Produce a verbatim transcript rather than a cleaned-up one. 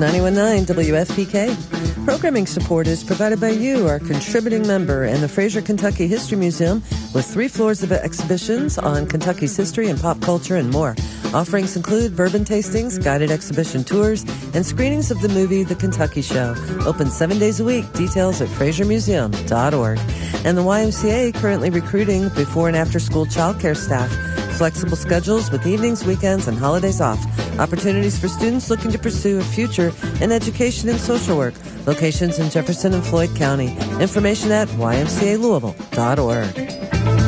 ninety-one point nine W S P K. Programming support is provided by you, our contributing member, and the Fraser, Kentucky History Museum, with three floors of exhibitions on Kentucky's history and pop culture and more. Offerings include bourbon tastings, guided exhibition tours, and screenings of the movie The Kentucky Show. Open seven days a week. Details at fraser museum dot org. And the Y M C A currently recruiting before and after school childcare staff. Flexible schedules with evenings, weekends, and holidays off. Opportunities for students looking to pursue a future in education and social work. Locations in Jefferson and Floyd County. Information at y m c a louisville dot org.